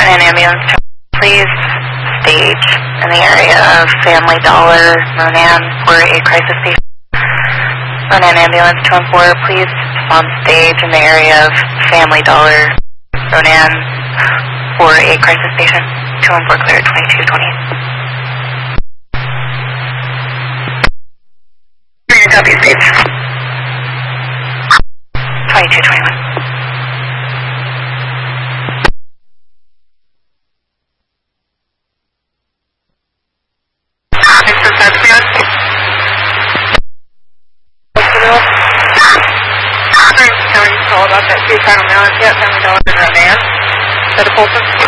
An ambulance to please stage in the area of Family Dollar, Ronan, for a crisis patient. Ronan ambulance 214, please on stage in the area of Family Dollar, Ronan, for a crisis patient. 214 clear, 2220. Copy, stage. 2221. About that $2 Family Dollar and Ronan. Is that a Colton?